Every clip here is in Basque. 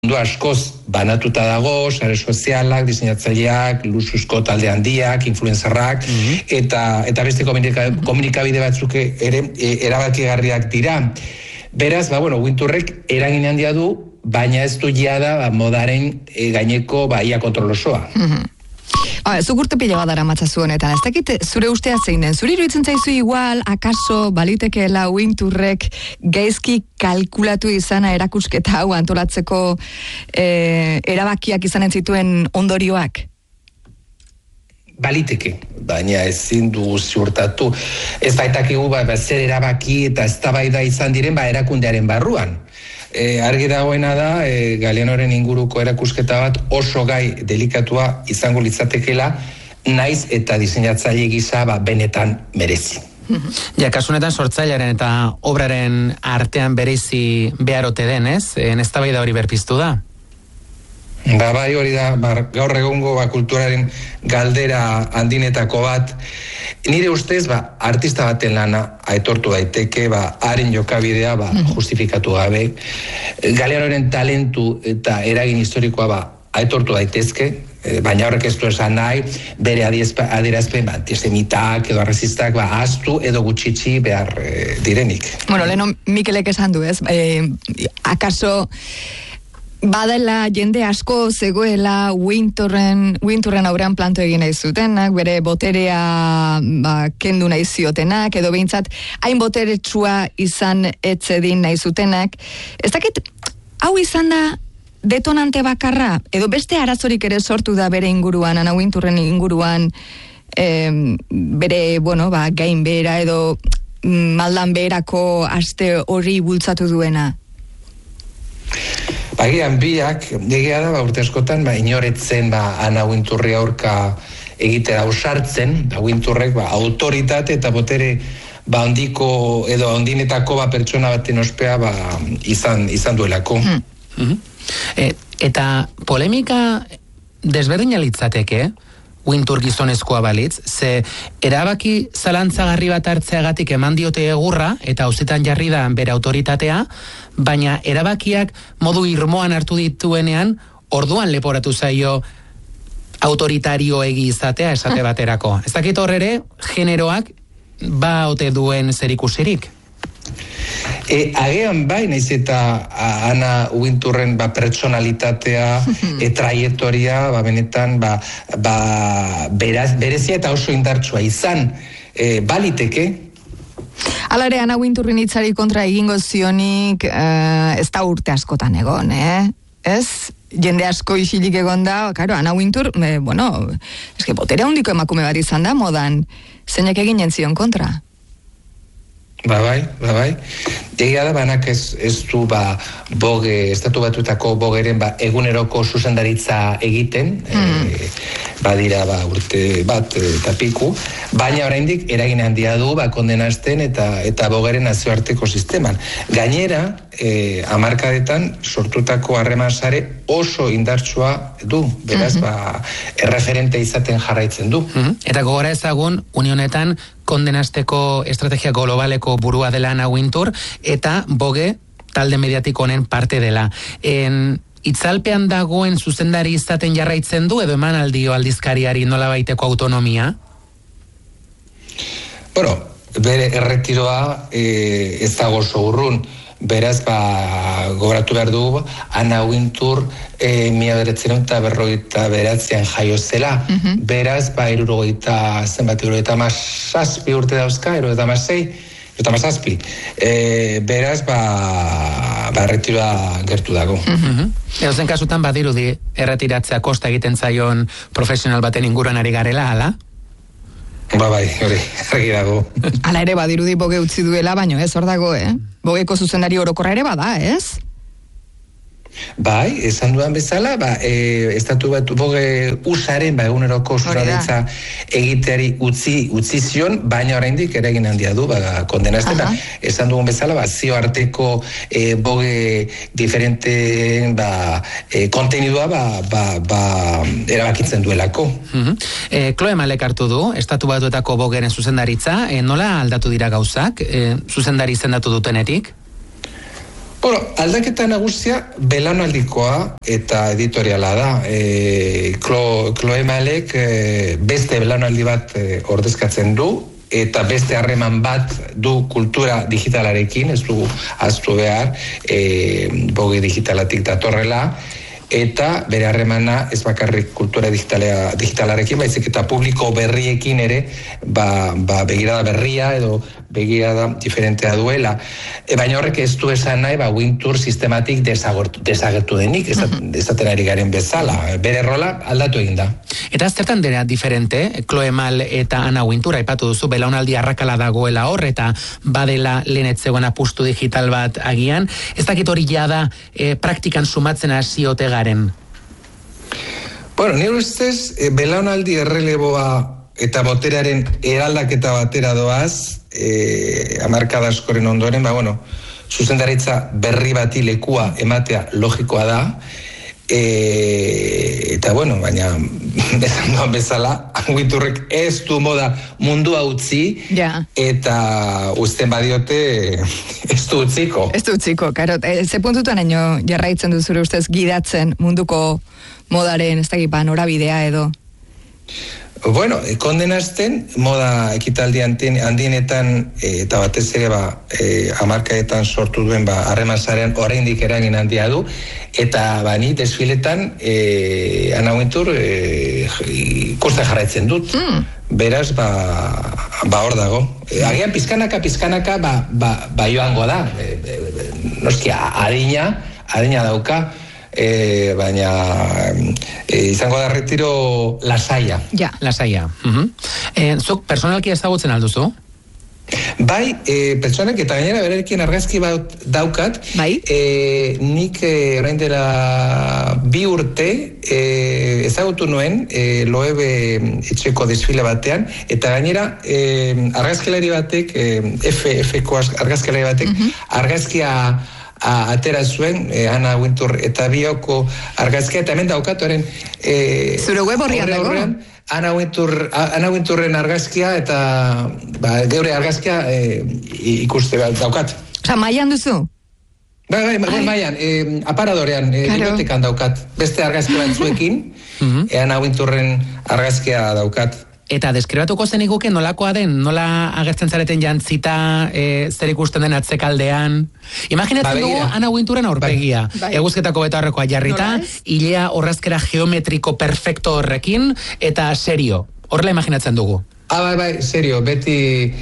mundu askoz banatuta dago, sare sozialak, diseinatzaileak, luxuzko talde handiak, influencerrak, eta beste komunikabide batzuk ere erabakigarriak dira. Beraz, Winturrek eragin handia du, baina ez du jada modaren gaineko ia kontrol osoa. Zuk urte pila bat dara matzazu honetan, ez dakit zure ustea zein den, zuri iruditzen zaizu igual, akaso balitekeela Winturrek gaizki kalkulatu izana erakusketa hau antolatzeko erabakiak izanen zituen ondorioak? Baliteke, baina ezin dugu ziurtatu. Ez baitakigu zer erabaki eta eztabaida izan diren erakundearen barruan. Argi dagoena da, Galeanoren inguruko erakusketa bat oso gai delikatua izango litzatekela, naiz eta diseinatzaile gisa benetan merezi. Ja, kasunetan sortzailearen eta obraren artean berezi beharote denez, eztabaida hori berpiztu da? Bai, hori da, gaur egungo kulturaren galdera handinetako bat. Nire ustez, artista baten lana aitortu daiteke, haren jokabidea justifikatu gabe. Galeanoren talentu eta eragin historikoa aitortu daitezke, baina horrek ez du esan nahi, bere adierazpen antisemitak edo arrazistak ahaztu edo gutxitsi behar direnik. Leheno Mikelek esan du, ez? Akaso badela jende asko zegoela Winturren aurrean planto egin nahi zutenak, bere boterea kendu nahi ziotenak, edo behintzat hain boteretsua izan etzedin nahi zutenak. Ez dakit, hau izan da detonante bakarra, edo beste arazorik ere sortu da bere inguruan, Ana Winturren inguruan, bere, gain behera edo maldan beherako aste hori bultzatu duena? Bagian biak, egia da, urte askotan, inoretzen Ana Winturri aurka egitera ausartzen, Winturrek autoritate eta botere handiko edo handinetako pertsona baten ospea izan duelako. Eta polemika desberdina litzateke, Wintur gizonezkoa balitz, ze erabaki zalantzagarri bat hartzeagatik eman diote egurra, eta auzitan jarri da bere autoritatea, baina erabakiak modu irmoan hartu dituenean, orduan leporatu zaio autoritario egi izatea esate baterako. Ez dakit horrere, generoak ote duen zerikusirik? Agean naiz eta Ana Winturren pertsonalitatea, traiektoria, benetan berezia eta oso indartsua izan, baliteke. Hala ere, Ana Winturren hitzari kontra egingo zionik ez da urte askotan egon, ez? Jende asko isilik egon da, Ana Wintur, eske botere handiko emakume bat izan da modan, zeinek eginen zion kontra? Bai. Egia da, banak ez du boge, estatu batutako bogeren eguneroko zuzendaritza egiten, badira urte bat eta piku, baina oraindik eragin handia du kondenazten eta bogeren nazioarteko sisteman. Gainera, hamarkadetan sortutako harreman sare oso indartsua du, beraz, erreferente izaten jarraitzen du. Eta gogora ezagun, unionetan, kondenazteko estrategia globaleko burua dela Ana Wintur, eta boge talde mediatiko honen parte dela. Itzalpean dagoen zuzendari izaten jarraitzen du, edo eman aldio aldizkariari nolabaiteko autonomia? Bere erretiroa ez dago oso urrun. Beraz, gogoratu behar dugu, Ana Wintur 1949an jaio zela. Beraz, 67 urte dauzka, 76. Beraz, erretiroa gertu dago. Edozen kasutan badirudi erretiratzea kosta egiten zaion profesional baten inguruan ari garela, hala? Bai, hori, argi dago. Hala ere badirudi boge utzi duela, baino ez hor dago, Bogeko zuzendari orokorra ere bada, ez? Bai, esan dudan bezala, estatu bat boge usaren, eguneroko zuzendaritza egiteari utzi zion, baina oraindik eragin handia du, kondenazten, esan dugun bezala, zio arteko boge diferenteen kontenidua erabakitzen duelako. Chloe Malek hartu du, estatu batuetako bogeren zuzendaritza, nola aldatu dira gauzak, zuzendari izendatu dutenetik? Bueno, aldaketa nagusia belaunaldikoa eta editoriala da. Chloe Malek beste belaunaldi bat ordezkatzen du, eta beste harreman bat du kultura digitalarekin, ez du ahaztu behar, Vogue digitalatik datorrela, eta bere harremana ez bakarrik kultura digitalarekin, baizik eta publiko berriekin ere, begirada berria edo begirada diferentea duela. Baina horrek ez du esan nahi, Wintour sistematik desagertu denik, esaten ari garen bezala. Bere rola aldatu egin da. Eta zertan dira diferente, Chloe Mal eta Anna Wintour, aipatu duzu, belaunaldi arrakala dagoela hor, eta badela lehenetzegoen apustu digital bat agian. Ez dakit hori jada praktikan sumatzen hasiote garen? Bueno, nire ustez, belaunaldi erreleboa eta boterearen eraldaketa batera doaz, hamarkada askoren ondoren, zuzendaritza berri bati lekua ematea logikoa da, eta baina bezan doan bezala, Wintourrek ez du moda mundua utzi, eta uzten badiote ez du utziko. Ez du utziko, karo. Ze puntutan eno jarraitzen du zure ustez gidatzen munduko modaren, ez dakit, norabidea edo? Bueno, kondenazten moda ekitaldi handienetan eta batez ere hamarkadetan sortu duen harremantzaren oraindik eragin handia du, eta ni desfiletan Anna Wintour ikusten jarraitzen dut. Beraz, hor dago. Agian pizkanaka joango da. Noski, adina dauka, baina izango da retiro lasaia. Lasaia. Zuk personalki ezagutzen alduzu? Bai, pertsonak eta gainera berarekin argazki bat daukat. Nik orain dela 2 urte ezagutu nuen Loewe etxeko desfile batean, eta gainera argazkilari batek, F-ko argazkilari batek, argazkia atera zuen, Anna Wintour eta bioko argazkia, eta hemen daukatoren zure web horrian dago? Anna Wintourren argazkia eta geure argazkia ikuste daukat. Osa, maian duzu? Bai, maian, aparadorean, bibliotekan daukat. Beste argazki batzuekin, Anna Wintourren argazkia daukat. Eta deskribatuko zeniguke nolakoa den, nola agertzen zareten jantzita, zer ikusten den atzekaldean. Imaginatzen dugu Anna Wintourren aurpegia. Eguzketako betaurrekoa jarrita, hilea horrazkera geometriko perfecto horrekin, eta serio. Horrela imaginatzen dugu. Bai, serio, beti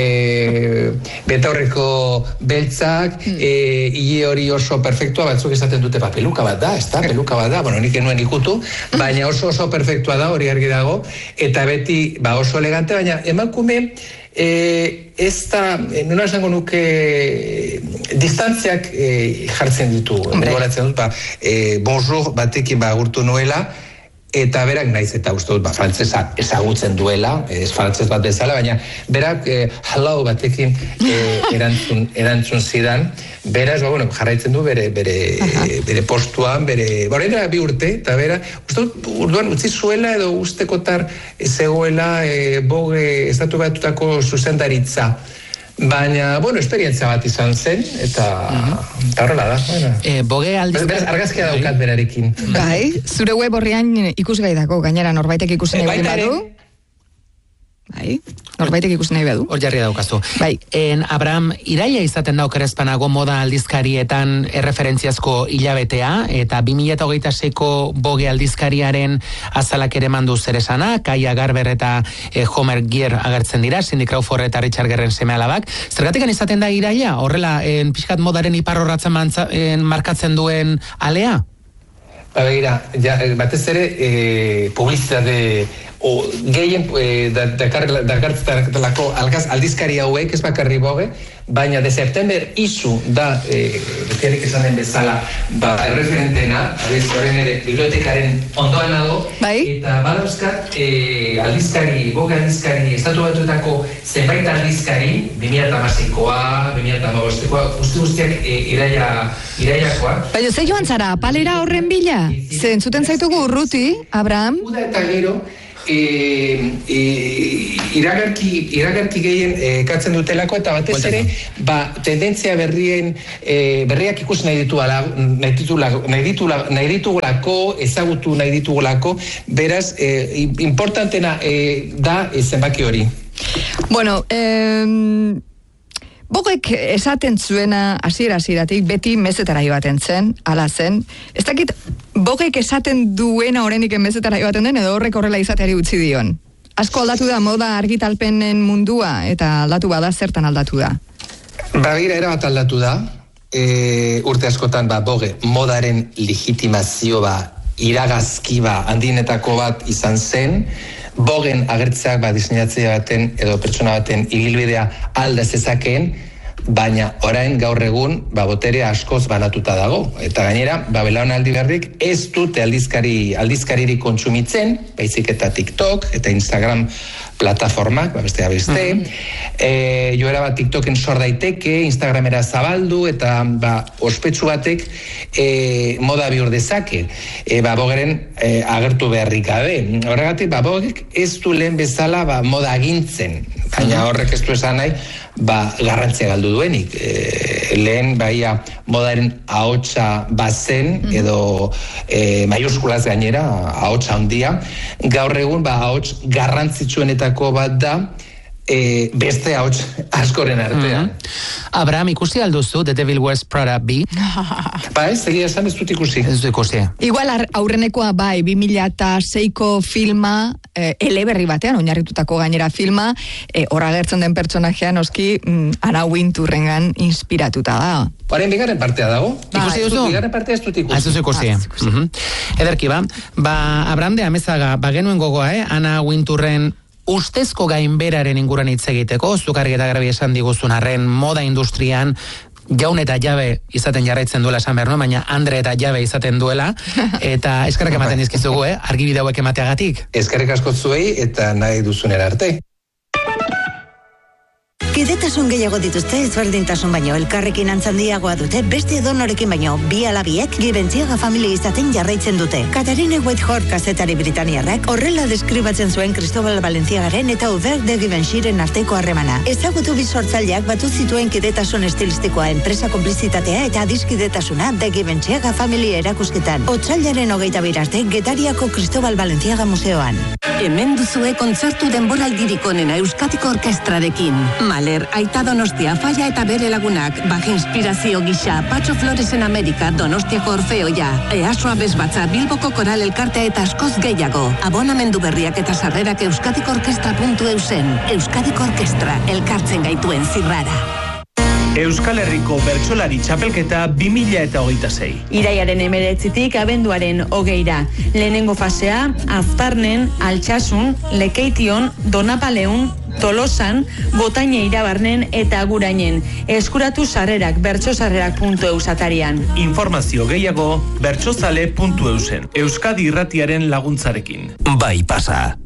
betaurreko beltzak, hile hori oso perfektua, batzuk esaten dute, peluka bat da, peluka bat da, nik enuen ikutu, baina oso perfektua da, hori argi dago, eta beti oso elegante, baina emakume ez da, nuna esango nuke distantziak jartzen ditu, goratzen dut, bonjour batekin agurtu nuela, eta berak naiz eta uste dut frantzesa ezagutzen duela, ez frantzes bat bezala, baina berak hello batekin erantzun zidan, beraz, jarraitzen du bere postuan, horrein dira 2 urte, eta bera, uste dut, urduan utzi zuela edo ustekotar zegoela Vogue estatu batutako zuzendaritza. Baina, esperientzia bat izan zen, eta horrela da. Vogue aldizkari... Argazkia daukat berarekin. Bai, zure web horrian ikusgai dago, gainera norbaitek ikusi nahi badu. Bai, norbaitek ikusi nahi badu. Hor jarri daukazu. Bai. Abraham, iraila izaten dauk errezpanago moda aldizkarietan erreferentziazko hilabetea, eta 2026ko Vogue aldizkariaren azalak ere mandu zer esana, Kaia Garber eta Homer Gier agertzen dira, Cindy Crawford eta Richard Gerren seme-alabak. Zergatik izaten da iraila, horrela, pixkat modaren iparrorratzen markatzen duen alea? Begira, batez ere publizitate gehien dakartelako aldizkari hauek, ez bakarri Vogue, baina de september izu da, betiarik esan den bezala, erreferentena, horren ere bibliotekaren ondoan nago, eta badauzkat aldizkari, Vogue aldizkari, estatu batuetako zenbait aldizkari, 2006koa, 2015koa, guztiak iraiakoa. Baina ze joan zara, palera horren bila? Zentzuten zaitugu urruti, Abraham? Uda eta gero, iragarki gehien katzen dutelako, eta batez ere, tendentzia berriak ikusi nahi ditugulako, ezagutu nahi ditugulako, beraz, importantena da zenbaki hori. Bueno, Bogek esaten zuena hasieratik beti mezetara joaten zen, hala zen. Ez dakit Bogek esaten duena oraindik mezetara joaten den edo horrek horrela izateari utzi dion. Asko aldatu da moda argitalpenen mundua eta aldatu bada zertan aldatu da. Begira erabat aldatu da. Urte askotan Boge modaren legitimazio iragazki handienetako bat izan zen. Bogen agertzeak diseinatzea baten edo pertsona baten ibilbidea alda zezakeen, baina orain gaur egun boterea askoz banatuta dago. Eta gainera, belaunaldi berrik ez dute aldizkaririk kontsumitzen, baizik eta TikTok eta Instagram plataformak, beste. Joera TikToken sor daiteke, Instagramera zabaldu, eta ospetsu batek moda bihur dezake. Bogeren agertu beharrik gabe. Horregatik, Bogek ez du lehen bezala moda agintzen. Baina horrek ez du esan nahi, garrantzia galdu duenik. Lehen modaren ahotsa bazen, edo maiuskulaz gainera, ahotsa handia. Gaur egun ahots garrantzitsuenetako bat da, beste ahots askoren artean. Abraham, ikusi alduzu The Devil Wears Prada B? Egia esan ez dut ikusi. Igual aurrenekoa 2006ko filma, eleberri batean, oinarritutako gainera filma, horra gertzen den pertsonajea noski Anna Wintourrengan inspiratuta da. Horren bigarren partea dago? Ikusi duzu? Bigarren partea ez dut ikusi. Ez duzu ikusi. Ederki Abraham de Amezaga, genuen gogoa, Anna Wintourren ustezko gainberaren inguruan hitz egiteko, zuk argi eta garbi esan diguzun arren moda industrian jaun eta jabe izaten jarraitzen duela esan behar, baina Andre eta jabe izaten duela, eta eskerrak ematen dizkizugu, argibide hauek emateagatik. Eskerrik asko zuei eta nahi duzunera arte. Kidetasun gehiago dituzte, ezberdintasun baino elkarrekin antzandiagoa dute, beste edonorekin baino, bi alabiek Givenchy familia izaten jarraitzen dute. Katarine Whitehorse kazetari britaniarrak horrela deskribatzen zuen Cristobal Balenciagaren eta Hubert de Givenchyren arteko harremana. Ezagutu bi sortzaileak batu zituen kidetasun estilistikoa, enpresa konplizitatea eta adiskidetasuna de Givenchy familia erakusketan. Otsailaren 22 arte Getariako Cristobal Balenciaga museoan. Hemen duzue kontzertu denboraldirik onena Euskadiko orkestrarekin. Maler, Aita Donostia, Falla eta bere lagunak, baje inspirazio gisa, Patxo Floresen Amerika, Donostiako Orfeoia, Easoa Bezbatza, Bilboko Koral Elkartea eta askoz gehiago. Abonamendu berriak eta sarrerak euskadikorkestra.eusen. Euskadiko Orkestra, elkartzen gaituen zirrara. Euskal Herriko Bertsolari Txapelketa 2026. Iraiaren 19tik abenduaren 20ra. Lehenengo fasea, Aztarnen, Altsasun, Lekeition, Donapaleun, Tolosan, Gotaine Irabarnen eta Agurainen. Eskuratu sarrerak bertsosarrerak.eus atarian. Informazio gehiago bertsozale.eusen. Euskadi Irratiaren laguntzarekin. Bai pasa.